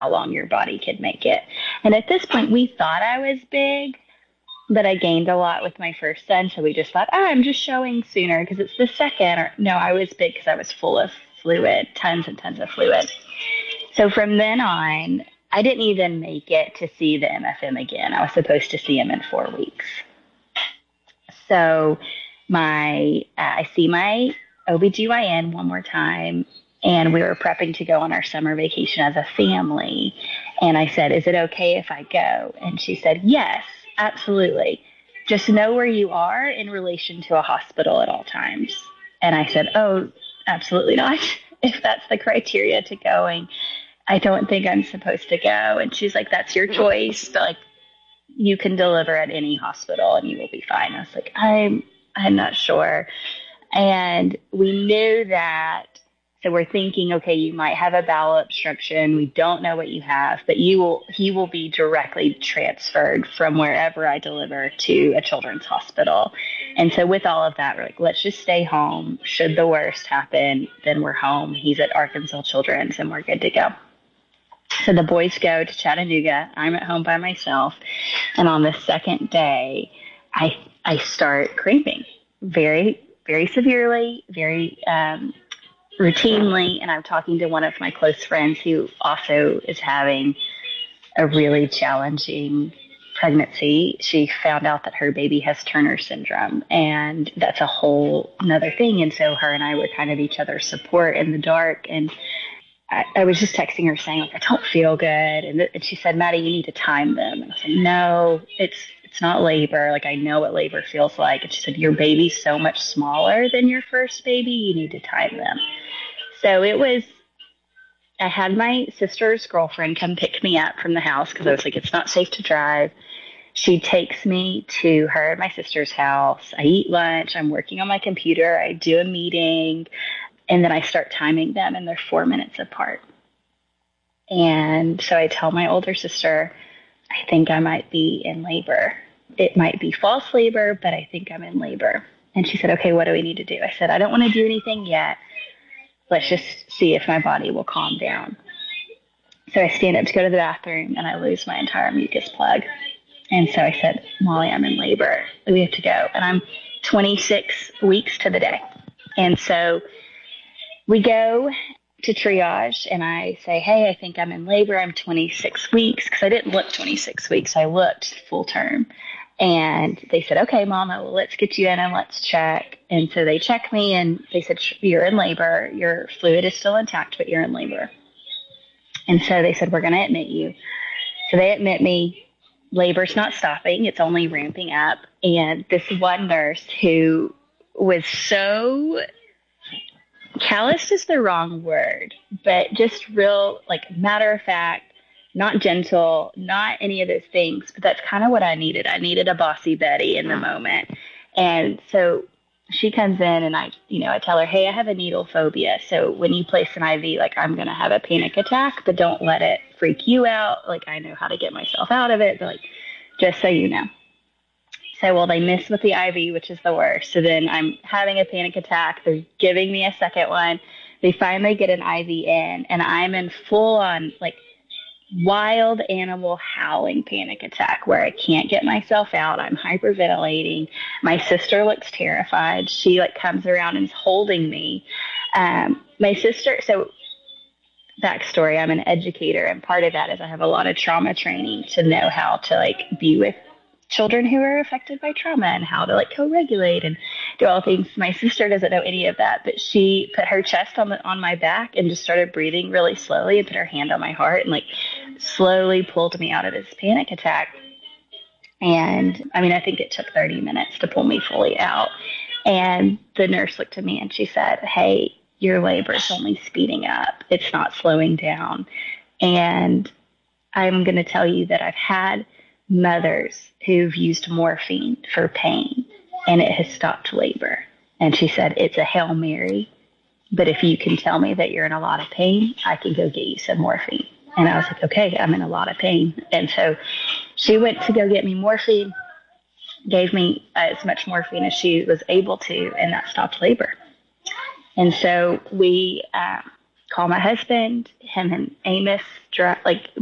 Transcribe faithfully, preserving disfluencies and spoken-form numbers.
how long your body could make it. And at this point, we thought I was big, but I gained a lot with my first son. So we just thought, oh, I'm just showing sooner because it's the second. Or no, I was big because I was full of fluid, tons and tons of fluid. So from then on, I didn't even make it to see the M F M again. I was supposed to see him in four weeks. So my, uh, I see my O B G Y N one more time, and we were prepping to go on our summer vacation as a family. And I said, is it okay if I go? And she said, yes, absolutely. Just know where you are in relation to a hospital at all times. And I said, oh, absolutely not. If that's the criteria to going, I don't think I'm supposed to go. And she's like, that's your choice. But like, you can deliver at any hospital and you will be fine. I was like, I'm, I'm not sure. And we knew that. So we're thinking, okay, you might have a bowel obstruction. We don't know what you have, but you will, he will be directly transferred from wherever I deliver to a children's hospital. And so with all of that, we're like, let's just stay home. Should the worst happen, then we're home. He's at Arkansas Children's and we're good to go. So the boys go to Chattanooga. I'm at home by myself. And on the second day, I, I start cramping very, very severely, very, um, routinely, and I'm talking to one of my close friends who also is having a really challenging pregnancy. She found out that her baby has Turner syndrome, and that's a whole another thing. And so her and I were kind of each other's support in the dark. And I, I was just texting her saying, like, I don't feel good. And, th- and she said, Maddie, you need to time them. And I was like, no, it's it's not labor. Like, I know what labor feels like. And she said, your baby's so much smaller than your first baby. You need to time them. So it was, I had my sister's girlfriend come pick me up from the house because I was like, it's not safe to drive. She takes me to her and my sister's house. I eat lunch. I'm working on my computer. I do a meeting. And then I start timing them, and they're four minutes apart. And so I tell my older sister, I think I might be in labor. It might be false labor, but I think I'm in labor. And she said, okay, what do we need to do? I said, I don't want to do anything yet. Let's just see if my body will calm down. So I stand up to go to the bathroom, and I lose my entire mucus plug. And so I said, Molly, I'm in labor. We have to go. And I'm twenty-six weeks to the day. And so we go to triage, and I say, hey, I think I'm in labor. I'm twenty-six weeks, because I didn't look twenty-six weeks. I looked full term. And they said, okay, Mama, well, let's get you in and let's check. And so they checked me, and they said, you're in labor. Your fluid is still intact, but you're in labor. And so they said, we're going to admit you. So they admit me. Labor's not stopping. It's only ramping up. And this one nurse who was so calloused is the wrong word, but just real, like, matter of fact, not gentle, not any of those things, but that's kind of what I needed. I needed a bossy Betty in the moment. And so she comes in, and I, you know, I tell her, hey, I have a needle phobia. So when you place an I V, like, I'm going to have a panic attack, but don't let it freak you out. Like, I know how to get myself out of it, but, like, just so you know. So, well, they miss with the I V, which is the worst. So then I'm having a panic attack. They're giving me a second one. They finally get an I V in, and I'm in full on, like, wild animal howling panic attack where I can't get myself out. I'm hyperventilating. My sister looks terrified. She, like, comes around and is holding me. Um, my sister, so backstory, I'm an educator, and part of that is I have a lot of trauma training to know how to, like, be with children who are affected by trauma and how to, like, co-regulate and do all things. My sister doesn't know any of that, but she put her chest on the, on my back and just started breathing really slowly and put her hand on my heart and, like, slowly pulled me out of this panic attack. And I mean, I think it took thirty minutes to pull me fully out. And the nurse looked at me and she said, hey, your labor is only speeding up. It's not slowing down. And I'm going to tell you that I've had mothers who've used morphine for pain, and it has stopped labor. And she said, it's a Hail Mary, but if you can tell me that you're in a lot of pain, I can go get you some morphine. And I was like, okay, I'm in a lot of pain. And so she went to go get me morphine, gave me as much morphine as she was able to, and that stopped labor. And so we, uh, call my husband. Him and Amos, like